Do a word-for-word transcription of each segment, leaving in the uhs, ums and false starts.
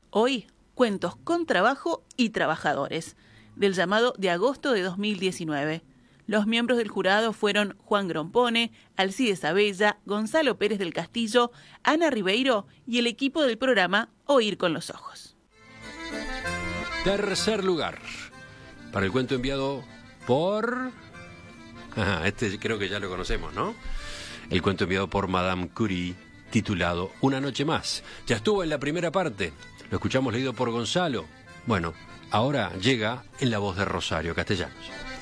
Hoy, cuentos con trabajo y trabajadores, del llamado de agosto de dos mil diecinueve. Los miembros del jurado fueron Juan Grompone, Alcides Abella, Gonzalo Pérez del Castillo, Ana Ribeiro y el equipo del programa Oír con los Ojos. Tercer lugar, para el cuento enviado por... Ajá, este creo que ya lo conocemos, ¿no? El cuento enviado por Madame Curie, titulado Una noche más. Ya estuvo en la primera parte, lo escuchamos leído por Gonzalo. Bueno, ahora llega en la voz de Rosario Castellanos.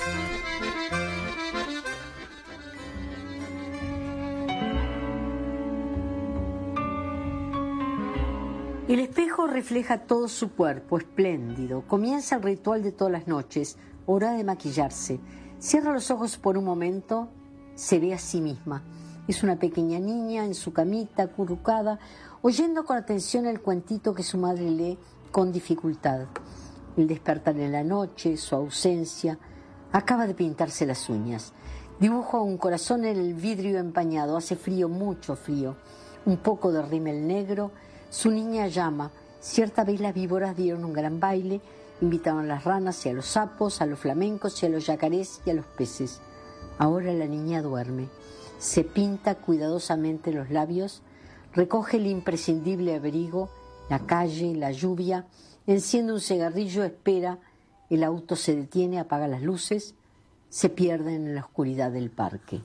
El espejo refleja todo su cuerpo, espléndido. Comienza el ritual de todas las noches, hora de maquillarse. Cierra los ojos por un momento, se ve a sí misma. Es una pequeña niña en su camita, acurrucada, oyendo con atención el cuentito que su madre lee con dificultad. El despertar en la noche, su ausencia. Acaba de pintarse las uñas. Dibuja un corazón en el vidrio empañado. Hace frío, mucho frío. Un poco de rímel negro. Su niña llama. Cierta vez las víboras dieron un gran baile, invitaron a las ranas y a los sapos, a los flamencos y a los yacarés y a los peces. Ahora la niña duerme. Se pinta cuidadosamente los labios, recoge el imprescindible abrigo, la calle, la lluvia, enciende un cigarrillo, espera, el auto se detiene, apaga las luces, se pierden en la oscuridad del parque.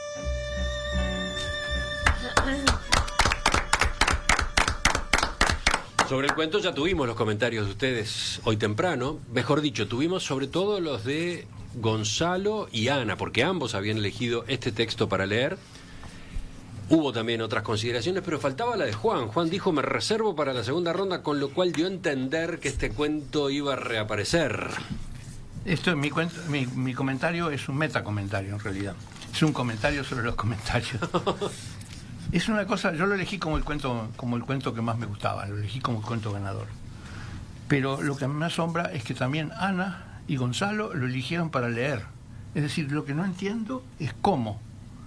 Sobre el cuento ya tuvimos los comentarios de ustedes hoy temprano, mejor dicho, tuvimos sobre todo los de Gonzalo y Ana, porque ambos habían elegido este texto para leer. Hubo también otras consideraciones, pero faltaba la de Juan. Juan dijo, me reservo para la segunda ronda, con lo cual dio a entender que este cuento iba a reaparecer. Esto, mi, cuento, mi, mi comentario es un metacomentario en realidad. Es un comentario sobre los comentarios. Es una cosa, yo lo elegí como el cuento, como el cuento que más me gustaba, lo elegí como el cuento ganador. Pero lo que me asombra es que también Ana y Gonzalo lo eligieron para leer. Es decir, lo que no entiendo es cómo,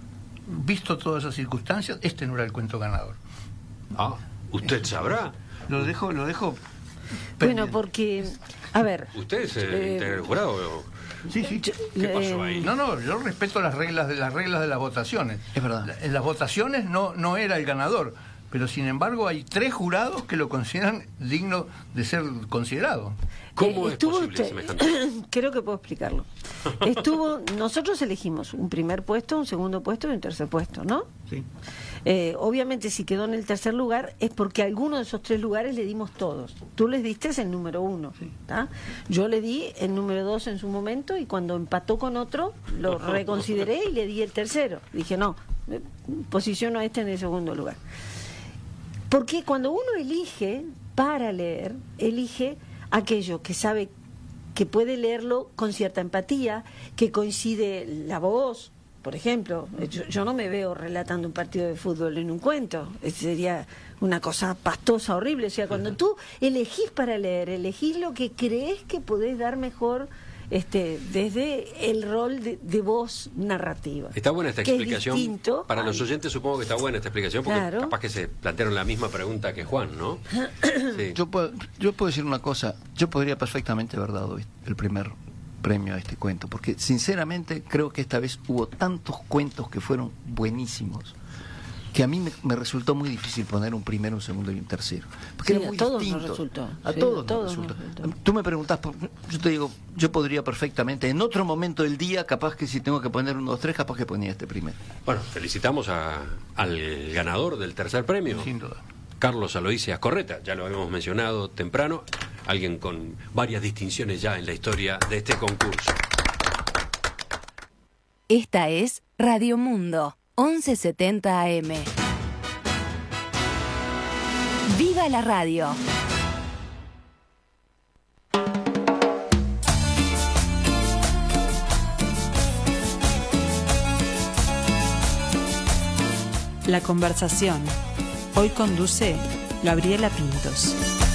visto todas esas circunstancias, este no era el cuento ganador. Ah, ¿usted sabrá? Lo dejo, lo dejo. Bueno, porque, a ver. ¿Usted es el eh, integra el jurado? Sí, sí. ¿Qué pasó ahí? No, no, yo respeto las reglas de las reglas de las votaciones. Es verdad. En las votaciones no, no era el ganador, pero sin embargo hay tres jurados que lo consideran digno de ser considerado. ¿Cómo eh, es posible semejante? Creo que puedo explicarlo. Estuvo, nosotros elegimos un primer puesto, un segundo puesto y un tercer puesto, ¿no? Sí. Eh, obviamente si quedó en el tercer lugar es porque a alguno de esos tres lugares le dimos todos. Tú les diste el número uno, sí. Yo le di el número dos en su momento y cuando empató con otro lo reconsideré y le di el tercero. Dije no, posiciono a este en el segundo lugar. Porque cuando uno elige para leer, elige aquello que sabe que puede leerlo con cierta empatía, que coincide la voz. Por ejemplo, yo, yo no me veo relatando un partido de fútbol en un cuento. Sería una cosa pastosa, horrible. O sea, cuando tú elegís para leer, elegís lo que crees que podés dar mejor este, desde el rol de, de voz narrativa. Está buena esta explicación. Para Ay. los oyentes supongo que está buena esta explicación, porque claro. capaz que se plantearon la misma pregunta que Juan, ¿no? Sí. Yo puedo, yo puedo decir una cosa. Yo podría perfectamente haber dado el primer premio a este cuento, porque sinceramente creo que esta vez hubo tantos cuentos que fueron buenísimos que a mí me, me resultó muy difícil poner un primero, un segundo y un tercero, porque sí, era muy a todos distinto. Nos resultó. A sí, todos, a todos nos resultó. Nos resultó. Tú me preguntás, yo te digo, yo podría perfectamente en otro momento del día, capaz que si tengo que poner uno, dos, tres, capaz que ponía este primero. Bueno, felicitamos a, al ganador del tercer premio. Sin duda. Carlos Aloysias Correta, ya lo habíamos mencionado temprano, alguien con varias distinciones ya en la historia de este concurso. Esta es Radio Mundo, once setenta A M. ¡Viva la radio! La conversación. Hoy conduce Gabriela Pintos.